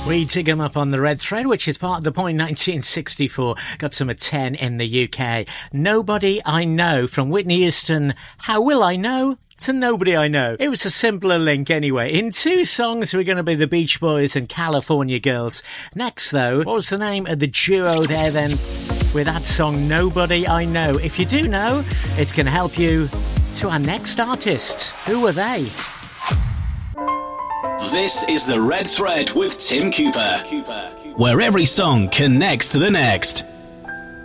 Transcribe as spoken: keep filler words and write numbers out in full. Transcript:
We dig 'em up on the Red Thread, which is part of the Point nineteen sixty-four. Got some at ten in the U K. Nobody I Know from Whitney Houston. How will I know? To Nobody I Know. It was a simpler link anyway. In two songs, we're going to be the Beach Boys and California Girls. Next, though, what was the name of the duo there then with that song, Nobody I Know? If you do know, it's going to help you to our next artist. Who were they? This is the Red Thread with Tim Cooper, where every song connects to the next.